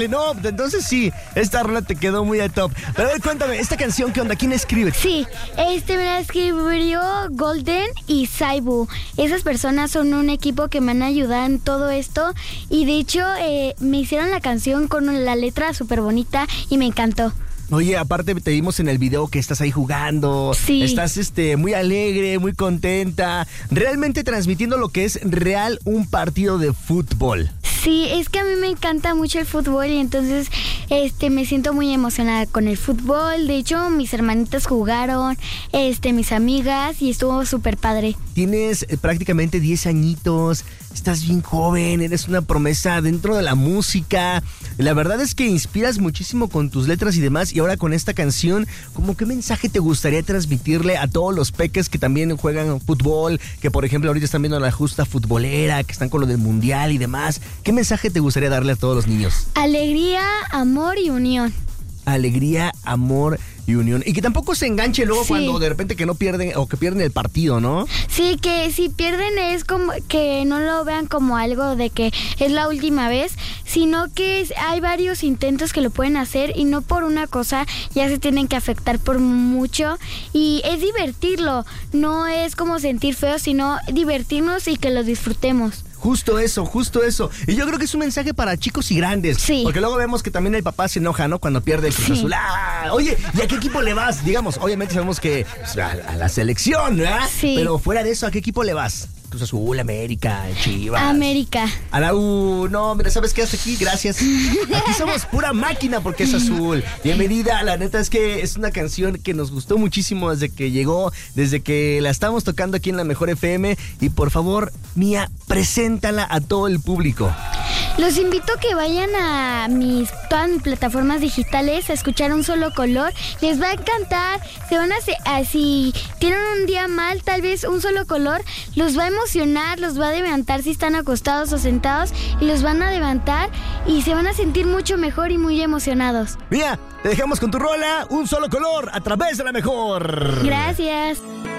No, entonces sí, esta rola te quedó muy a top. Pero a ver, cuéntame, ¿esta canción qué onda? ¿Quién escribe? Sí, me la escribió Golden y Saibu. Esas personas son un equipo que me han ayudado en todo esto. Y de hecho, me hicieron la canción con la letra súper bonita y me encantó. Oye, aparte te vimos en el video que estás ahí jugando, sí. Estás muy alegre, muy contenta, realmente transmitiendo lo que es real un partido de fútbol. Sí, es que a mí me encanta mucho el fútbol y entonces me siento muy emocionada con el fútbol. De hecho, mis hermanitas jugaron, mis amigas, y estuvo súper padre. Tienes prácticamente 10 añitos, estás bien joven, eres una promesa dentro de la música. La verdad es que inspiras muchísimo con tus letras y demás, y ahora con esta canción, ¿cómo qué mensaje te gustaría transmitirle a todos los peques que también juegan fútbol, que por ejemplo ahorita están viendo la justa futbolera, que están con lo del mundial y demás? ¿Qué mensaje te gustaría darle a todos los niños? Alegría, amor y unión. Alegría, amor y unión. Y que tampoco se enganche luego cuando de repente que no pierden o que pierden el partido, ¿no? Sí, que si pierden es como que no lo vean como algo de que es la última vez, sino que hay varios intentos que lo pueden hacer y no por una cosa ya se tienen que afectar por mucho. Y es divertirlo, no es como sentir feo, sino divertirnos y que lo disfrutemos. Justo eso. Y yo creo que es un mensaje para chicos y grandes. Sí. Porque luego vemos que también el papá se enoja, ¿no? Cuando pierde el Cruz Azul. ¡Ah! Oye, ¿y a qué equipo le vas? Digamos, obviamente sabemos que a la selección, ¿verdad? Sí. Pero fuera de eso, ¿a qué equipo le vas? Cruz Azul, América, Chivas. América. A la U. No, mira, ¿sabes qué? Hasta aquí, gracias. Aquí somos pura máquina porque es azul. Bienvenida, la neta es que es una canción que nos gustó muchísimo desde que llegó, desde que la estamos tocando aquí en La Mejor FM. Y por favor, Mía, preséntala a todo el público. Los invito a que vayan a todas mis plataformas digitales a escuchar Un Solo Color. Les va a encantar. Se van si tienen un día mal, tal vez Un Solo Color los va a emocionar, los va a levantar si están acostados o sentados, y los van a levantar y se van a sentir mucho mejor y muy emocionados. Mía, te dejamos con tu rola Un Solo Color a través de La Mejor. Gracias.